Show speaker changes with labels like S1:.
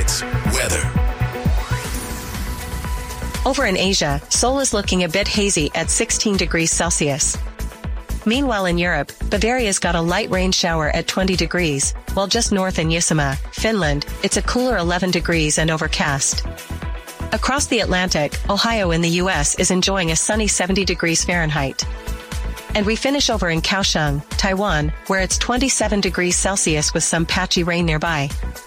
S1: It's weather.
S2: Over in Asia, Seoul is looking a bit hazy at 16 degrees Celsius. Meanwhile in Europe, Bavaria's got a light rain shower at 20 degrees, while just north in Uusimaa, Finland, it's a cooler 11 degrees and overcast. Across the Atlantic, Ohio in the U.S. is enjoying a sunny 70 degrees Fahrenheit. And we finish over in Kaohsiung, Taiwan, where it's 27 degrees Celsius with some patchy rain nearby.